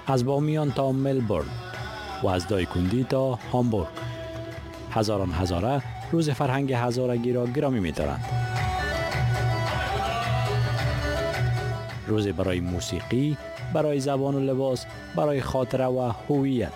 از بامیان تا ملبورن و از دایکندی تا هامبورگ. هزاران هزاره روز فرهنگ هزارگی را گرامی می‌دارند. روز برای موسیقی، برای زبان و لباس، برای خاطره و هویت.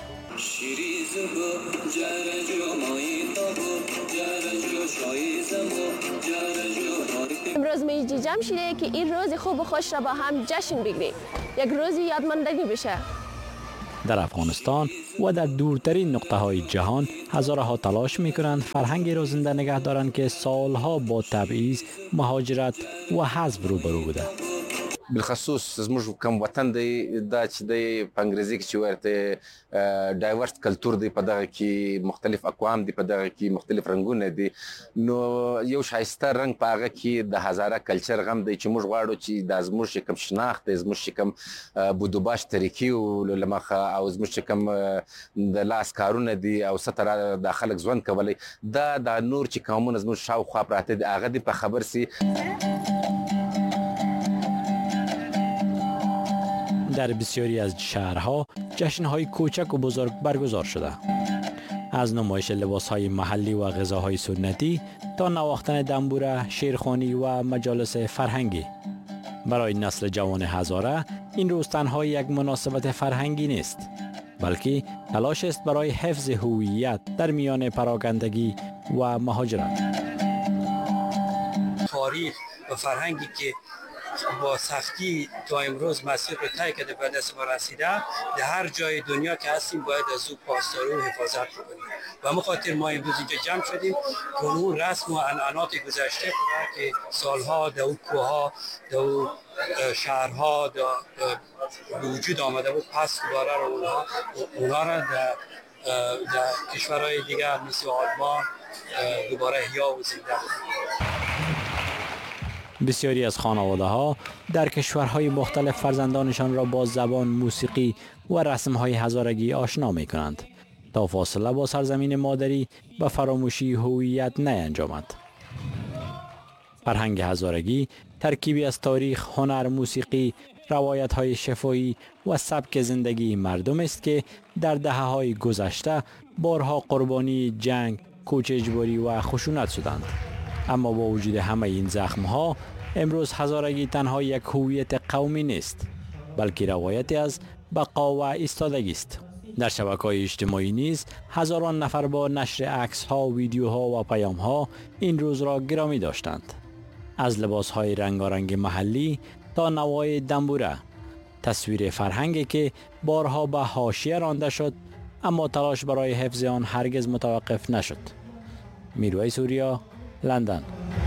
امروز میجی جمع شده که این روز خوب و خوش را با هم جشن بگیریم. یک روزی یادماندنی بشه. در افغانستان و در دورترین نقطه های جهان هزارها تلاش میکنند فرهنگی را زنده نگه دارند که سالها با تبعیض، مهاجرت و حذف روبرو بوده. بالخصوص زموږ کوم وطن دی دا چې دی په انګریزي کې چې ورته ډایورس کلچر دی، په دغه کې مختلف اقوام دی، په دغه کې مختلف رنگونه دي. نو یو شایسته رنگ په هغه کې د هزاره کلچر غم دی چې موږ غواړو چې د زموږ کوم شناخت دی، زموږ کوم بودوباش طریقې او لمخه او زموږ کوم د لاس کارونه دي او ستر د خلک ژوند کولی، دا د نور چې قومونه زموږ شاوخوا پراته دي هغه دی په خبر سي. در بسیاری از شهرها جشن‌های کوچک و بزرگ برگزار شده. از نمایش لباس‌های محلی و غذاهای سنتی تا نواختن دنبوره، شیرخوانی و مجالس فرهنگی. برای نسل جوان هزاره این روز تنها یک مناسبت فرهنگی نیست، بلکه تلاش است برای حفظ هویت در میان پراکندگی و مهاجرت. تاریخ و فرهنگی که با سختی تا امروز مسیر رو طی کرده به دست ما رسیده، در هر جای دنیا که هستیم باید از او پاسداری و حفاظت کنیم و به خاطر ما امروز اینجا جمع شدیم که اون رسم و عنعنات گذشته که سالها در اون کوها، در اون شهرها به وجود آمده بود پس دوباره رو اونها را در کشورهای دیگر مثل آلمان دوباره احیا و زنده کنیم. بسیاری از خانواده ها در کشورهای مختلف فرزندانشان را با زبان، موسیقی و رسمهای هزارگی آشنا می کنند تا فاصله با سرزمین مادری و فراموشی هویت نینجامد. فرهنگ هزارگی ترکیبی از تاریخ، هنر، موسیقی، روایت های شفاهی و سبک زندگی مردم است که در دهه‌های گذشته بارها قربانی جنگ، کوچ اجباری و خشونت شدند. اما با وجود همه این زخم‌ها، امروز هزارگی تنها یک هویت قومی نیست، بلکه روایتی از بقا و ایستادگی است. در شبکه‌های اجتماعی نیز هزاران نفر با نشر عکس‌ها، ویدیوها و پیام‌ها این روز را گرامی داشتند. از لباس‌های رنگارنگ محلی تا نوای دنبوره، تصویر فرهنگی که بارها به حاشیه رانده شد، اما تلاش برای حفظ آن هرگز متوقف نشد. میرویس اوریا، لندن.